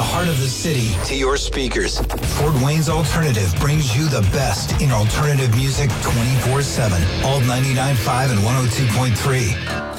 heart of the city to your speakers. Fort Wayne's Alternative brings you the best in alternative music 24/7. Alt 99.5 and 102.3.